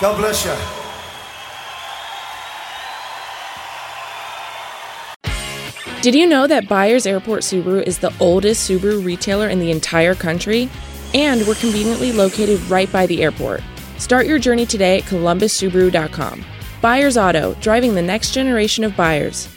God bless you. Did you know that Byers Airport Subaru is the oldest Subaru retailer in the entire country? And we're conveniently located right by the airport. Start your journey today at columbussubaru.com. Byers Auto, driving the next generation of buyers.